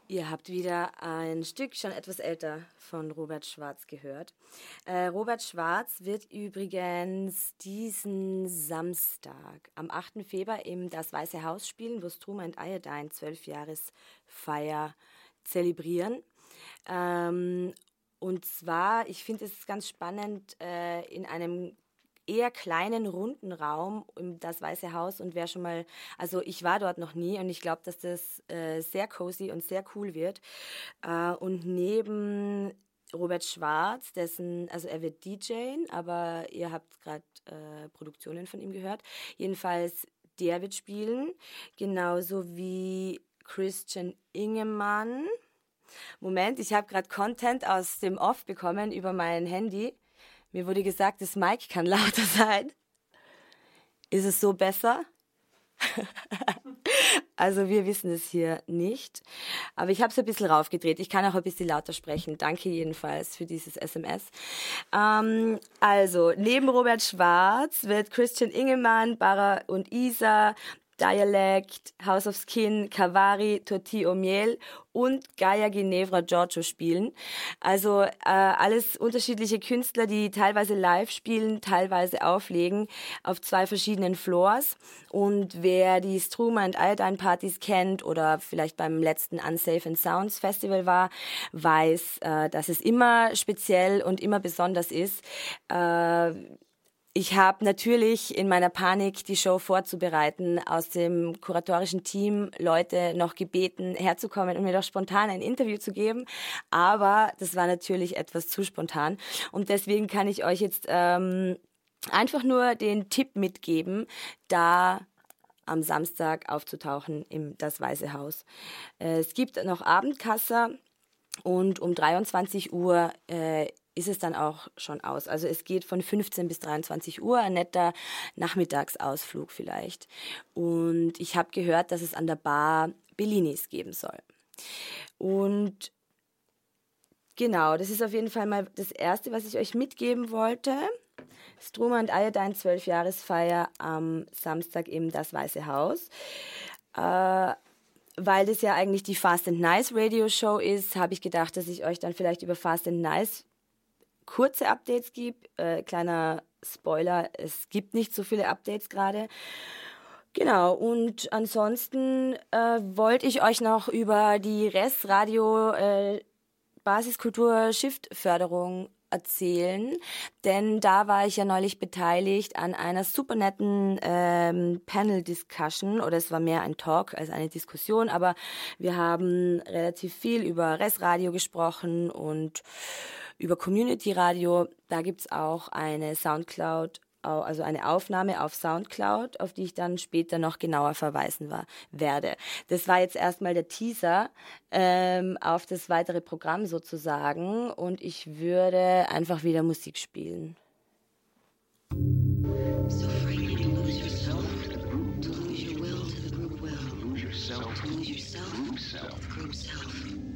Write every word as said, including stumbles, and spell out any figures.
Ihr habt wieder ein Stück, schon etwas älter, von Robert Schwarz gehört. Äh, Robert Schwarz wird übrigens diesen Samstag am achten Februar im Das Weiße Haus spielen, wo Stromae and Iodine zwölfjahresfeier zelebrieren. Ähm, und zwar, ich finde es ganz spannend, äh, in einem eher kleinen, runden Raum im Das Weiße Haus, und wer schon mal, also ich war dort noch nie und ich glaube, dass das äh, sehr cozy und sehr cool wird. Äh, und neben Robert Schwarz, dessen, also er wird D J, aber ihr habt gerade äh, Produktionen von ihm gehört. Jedenfalls, der wird spielen, genauso wie Christian Ingemann. Moment, ich habe gerade Content aus dem Off bekommen über mein Handy. Mir wurde gesagt, das Mic kann lauter sein. Ist es so besser? Also wir wissen es hier nicht. Aber ich habe es ein bisschen raufgedreht. Ich kann auch ein bisschen lauter sprechen. Danke jedenfalls für dieses S M S. Ähm, also, neben Robert Schwarz wird Christian Ingemann, Bara und Isa, Dialect, House of Skin, Kavari, Toti Omiel und Gaia Ginevra Giorgio spielen. Also äh, alles unterschiedliche Künstler, die teilweise live spielen, teilweise auflegen auf zwei verschiedenen Floors. Und wer die Stromae and Iodine Partys kennt oder vielleicht beim letzten Unsafe and Sounds Festival war, weiß, äh, dass es immer speziell und immer besonders ist. Äh, Ich habe natürlich in meiner Panik, die Show vorzubereiten, aus dem kuratorischen Team Leute noch gebeten, herzukommen und mir doch spontan ein Interview zu geben. Aber das war natürlich etwas zu spontan. Und deswegen kann ich euch jetzt ähm, einfach nur den Tipp mitgeben, da am Samstag aufzutauchen im Das Weiße Haus. Äh, es gibt noch Abendkasse und um dreiundzwanzig Uhr äh, ist es dann auch schon aus. Also es geht von fünfzehn bis dreiundzwanzig Uhr, ein netter Nachmittagsausflug vielleicht. Und ich habe gehört, dass es an der Bar Bellinis geben soll. Und genau, das ist auf jeden Fall mal das Erste, was ich euch mitgeben wollte. Stromae and Iodine zwölfjahresfeier am Samstag im Das Weiße Haus. Äh, weil das ja eigentlich die Fast and Nice Radio Show ist, habe ich gedacht, dass ich euch dann vielleicht über Fast and Nice kurze Updates gibt. Äh, kleiner Spoiler, es gibt nicht so viele Updates gerade. Genau, und ansonsten äh, wollte ich euch noch über die Res Radio äh, Basiskultur Shift Förderung erzählen, denn da war ich ja neulich beteiligt an einer super netten ähm, Panel-Discussion, oder es war mehr ein Talk als eine Diskussion, aber wir haben relativ viel über Res Radio gesprochen und über Community Radio. Da gibt's auch eine Soundcloud, also eine Aufnahme auf Soundcloud, auf die ich dann später noch genauer verweisen war, werde. Das war jetzt erstmal der Teaser ähm, auf das weitere Programm sozusagen, und ich würde einfach wieder Musik spielen. So free to lose yourself, to lose your will to the group will, to lose yourself, group self.